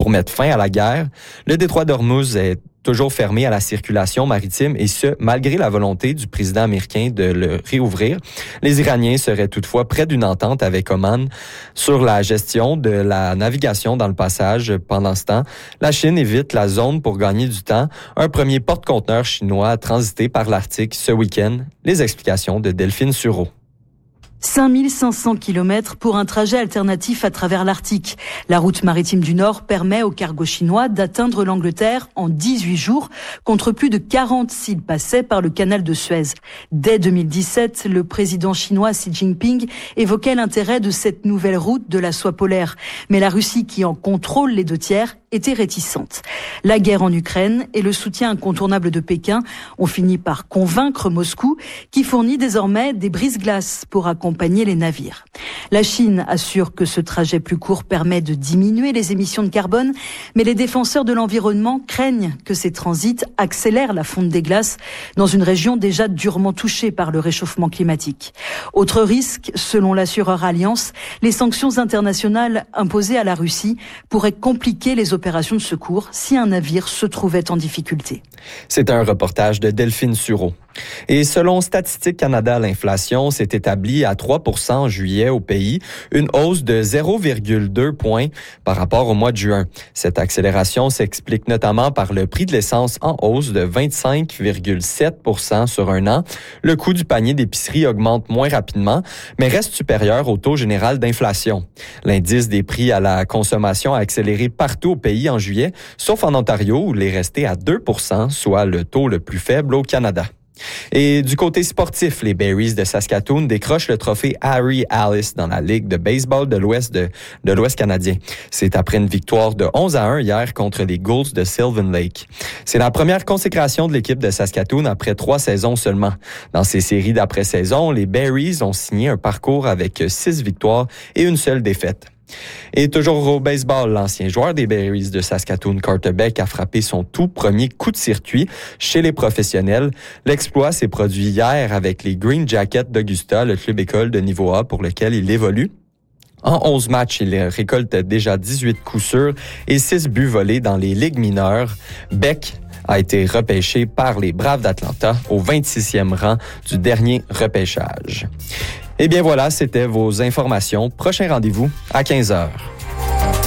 Pour mettre fin à la guerre, le détroit d'Ormuz est toujours fermé à la circulation maritime et ce, malgré la volonté du président américain de le réouvrir. Les Iraniens seraient toutefois près d'une entente avec Oman sur la gestion de la navigation dans le passage. Pendant ce temps, la Chine évite la zone pour gagner du temps. Un premier porte-conteneur chinois a transité par l'Arctique ce week-end. Les explications de Delphine Sureau. 5500 km pour un trajet alternatif à travers l'Arctique. La route maritime du Nord permet au cargo chinois d'atteindre l'Angleterre en 18 jours, contre plus de 40 s'il passait par le canal de Suez. Dès 2017, le président chinois Xi Jinping évoquait l'intérêt de cette nouvelle route de la soie polaire. Mais la Russie, qui en contrôle les 2/3, était réticente. La guerre en Ukraine et le soutien incontournable de Pékin ont fini par convaincre Moscou, qui fournit désormais des brise-glaces pour accompagner les navires. La Chine assure que ce trajet plus court permet de diminuer les émissions de carbone, mais les défenseurs de l'environnement craignent que ces transits accélèrent la fonte des glaces dans une région déjà durement touchée par le réchauffement climatique. Autre risque, selon l'assureur Allianz, les sanctions internationales imposées à la Russie pourraient compliquer les opérations de secours si un navire se trouvait en difficulté. C'est un reportage de Delphine Sureau. Et selon Statistique Canada, l'inflation s'est établie à 3% en juillet au pays, une hausse de 0,2 points par rapport au mois de juin. Cette accélération s'explique notamment par le prix de l'essence en hausse de 25,7% sur un an. Le coût du panier d'épicerie augmente moins rapidement, mais reste supérieur au taux général d'inflation. L'indice des prix à la consommation a accéléré partout au pays en juillet, sauf en Ontario où il est resté à 2%, soit le taux le plus faible au Canada. Et du côté sportif, les Berries de Saskatoon décrochent le trophée Harry Alice dans la Ligue de baseball de l'Ouest de l'Ouest canadien. C'est après une victoire de 11-1 hier contre les Gulls de Sylvan Lake. C'est la première consécration de l'équipe de Saskatoon après 3 saisons seulement. Dans ces séries d'après-saison, les Berries ont signé un parcours avec 6 victoires et une seule défaite. Et toujours au baseball, l'ancien joueur des Berries de Saskatoon, Carter Beck, a frappé son tout premier coup de circuit chez les professionnels. L'exploit s'est produit hier avec les Green Jackets d'Augusta, le club école de niveau A pour lequel il évolue. En 11 matchs, il récolte déjà 18 coups sûrs et 6 buts volés dans les ligues mineures. Beck a été repêché par les Braves d'Atlanta au 26e rang du dernier repêchage. Eh bien voilà, c'était vos informations. Prochain rendez-vous à 15h.